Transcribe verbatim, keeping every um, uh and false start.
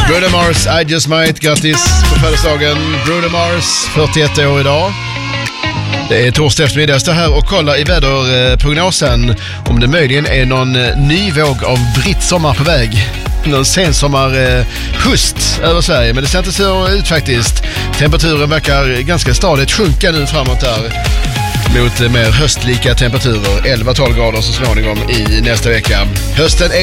Bruno Mars, I Just Might. Grattis på födelsedagen Bruno Mars, fyrtioett år idag. Det är torsdag eftermiddag. Jag står här och kollar i väderprognosen om det möjligen är någon ny våg av brittsommar på väg. Någon sensommar eh, höst över Sverige, men det ser inte så ut faktiskt. Temperaturen verkar ganska stadigt sjunka nu framåt där mot mer höstlika temperaturer, elva tolv grader så småningom i nästa vecka. Hösten är